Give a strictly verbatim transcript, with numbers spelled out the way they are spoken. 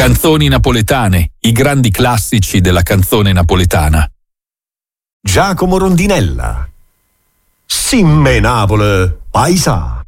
Canzoni napoletane, i grandi classici della canzone napoletana. Giacomo Rondinella. Simme Napoli, paisa.